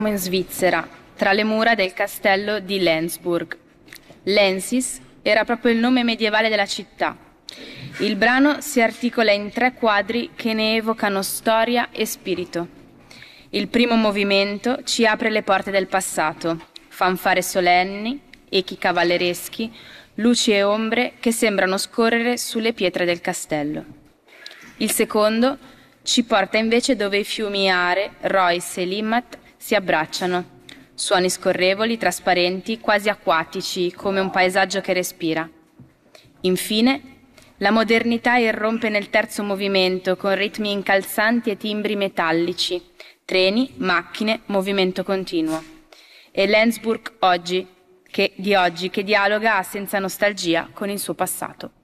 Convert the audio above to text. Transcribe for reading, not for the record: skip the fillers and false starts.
in Svizzera, tra le mura del castello di Lenzburg. Lensis era proprio il nome medievale della città. Il brano si articola in 3 quadri che ne evocano storia e spirito. Il primo movimento ci apre le porte del passato, fanfare solenni, echi cavallereschi, luci e ombre che sembrano scorrere sulle pietre del castello. Il secondo ci porta invece dove i fiumi Are, Reuss e Limmat si abbracciano, suoni scorrevoli, trasparenti, quasi acquatici, come un paesaggio che respira. Infine, la modernità irrompe nel terzo movimento con ritmi incalzanti e timbri metallici, treni, macchine, movimento continuo. E Lenzburg di oggi che dialoga senza nostalgia con il suo passato.